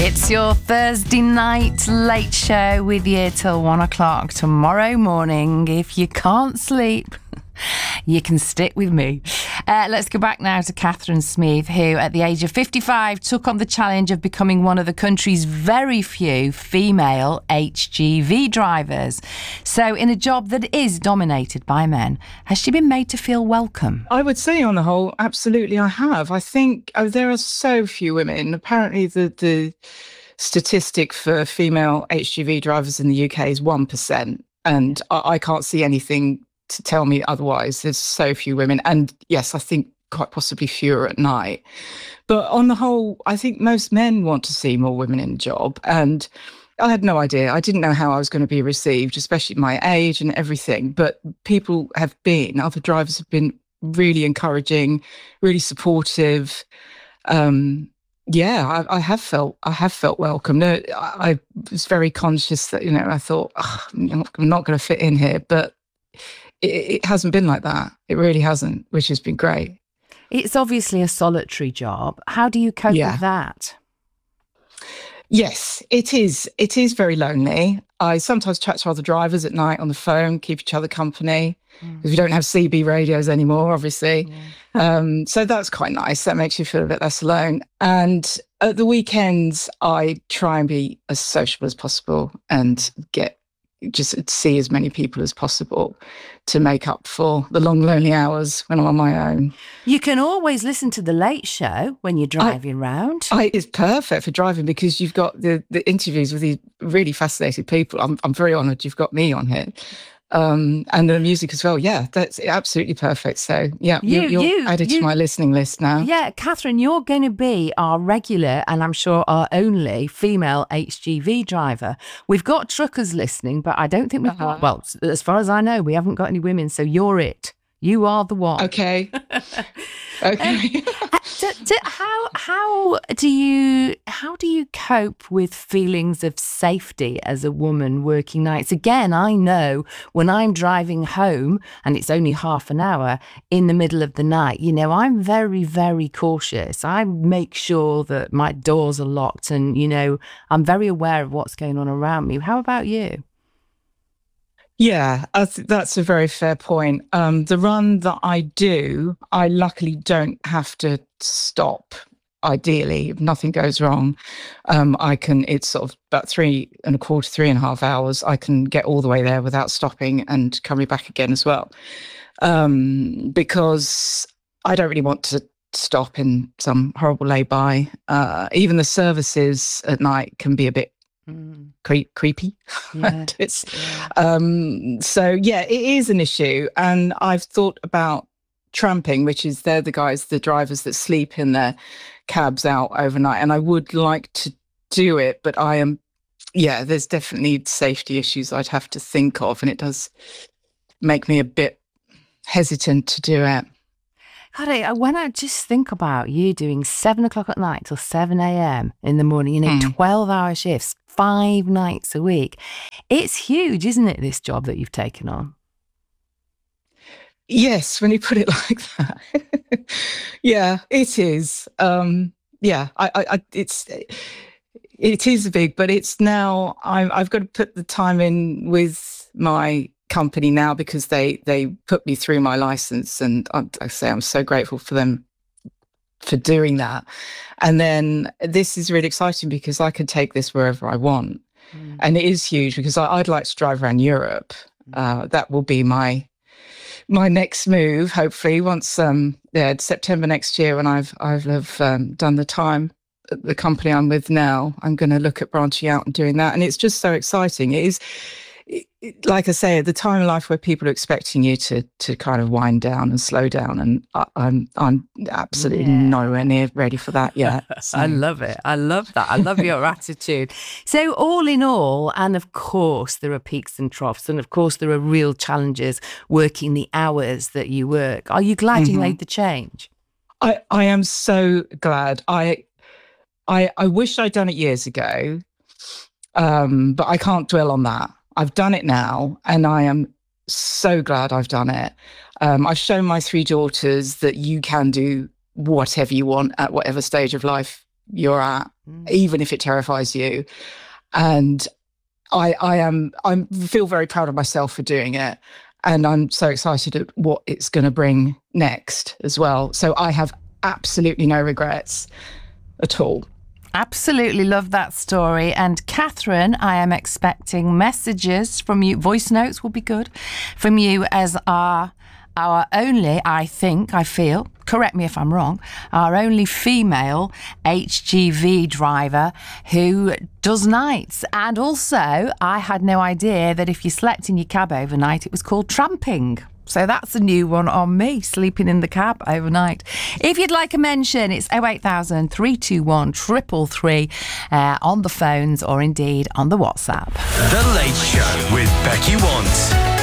It's your Thursday night late show with you till 1 o'clock tomorrow morning. If you can't sleep, you can stick with me. Let's go back now to Catherine Smeeth, who at the age of 55 took on the challenge of becoming one of the country's very few female HGV drivers. So in a job that is dominated by men, has she been made to feel welcome? I would say on the whole, absolutely I have. I think there are so few women. Apparently the statistic for female HGV drivers in the UK is 1%. And I can't see anything to tell me otherwise. There's so few women. And yes, I think quite possibly fewer at night. But on the whole, I think most men want to see more women in the job. And I had no idea. I didn't know how I was going to be received, especially at my age and everything. But other drivers have been really encouraging, really supportive. I have felt welcome. No, I was very conscious that, I thought, I'm not going to fit in here. But it hasn't been like that. It really hasn't, which has been great. It's obviously a solitary job. How do you cope with that? Yes, it is. It is very lonely. I sometimes chat to other drivers at night on the phone, keep each other company, because we don't have CB radios anymore, obviously. Yeah. So that's quite nice. That makes you feel a bit less alone. And at the weekends, I try and be as sociable as possible and just see as many people as possible to make up for the long, lonely hours when I'm on my own. You can always listen to The Late Show when you're driving round. It's perfect for driving because you've got the interviews with these really fascinating people. I'm very honoured you've got me on here. And the music as well. Yeah, that's absolutely perfect. So yeah, you're added to my listening list now. Yeah, Catherine, you're going to be our regular and I'm sure our only female HGV driver. We've got truckers listening, but I don't think we've got, well, as far as I know, we haven't got any women. So you're it. You are the one. Okay. How do you cope with feelings of safety as a woman working nights? Again, I know when I'm driving home and it's only half an hour in the middle of the night, I'm very, very cautious. I make sure that my doors are locked and, I'm very aware of what's going on around me. How about you? Yeah, that's a very fair point. The run that I do, I luckily don't have to stop. Ideally, if nothing goes wrong, it's sort of about 3.25 hours. I can get all the way there without stopping and coming back again as well. Because I don't really want to stop in some horrible lay-by. Even the services at night can be a bit creepy. Yeah. So yeah, it is an issue. And I've thought about tramping, which is they're the drivers that sleep in their cabs out overnight. And I would like to do it, but there's definitely safety issues I'd have to think of. And it does make me a bit hesitant to do it. God, when I just think about you doing 7 o'clock at night till 7 a.m. in the morning, 12-hour shifts, 5 nights a week. It's huge, isn't it, this job that you've taken on? Yes, when you put it like that. Yeah, it is. It is big, but it's now, I've got to put the time in with my company now because they put me through my license, and I say I'm so grateful for them for doing that. And then this is really exciting because I can take this wherever I want. And it is huge because I'd like to drive around Europe. That will be my next move, hopefully, once September next year when I've done the time at the company I'm with now. I'm going to look at branching out and doing that. And it's just so exciting. It is, like I say, at the time in life where people are expecting you to kind of wind down and slow down, and I'm absolutely nowhere near ready for that yet. So. I love it. I love that. I love your attitude. So all in all, and of course there are peaks and troughs, and of course there are real challenges working the hours that you work. Are you glad you made the change? I am so glad. I wish I'd done it years ago, but I can't dwell on that. I've done it now, and I am so glad I've done it. I've shown my 3 daughters that you can do whatever you want at whatever stage of life you're at, even if it terrifies you. And I feel very proud of myself for doing it. And I'm so excited at what it's going to bring next as well. So I have absolutely no regrets at all. Absolutely love that story. And Catherine, I am expecting messages from you. Voice notes will be good from you as our only, I feel, correct me if I'm wrong, our only female HGV driver who does nights. And also, I had no idea that if you slept in your cab overnight, it was called tramping. So that's a new one on me, sleeping in the cab overnight. If you'd like a mention, it's 08000 321 333 on the phones or indeed on the WhatsApp. The Late Show with Becky Want.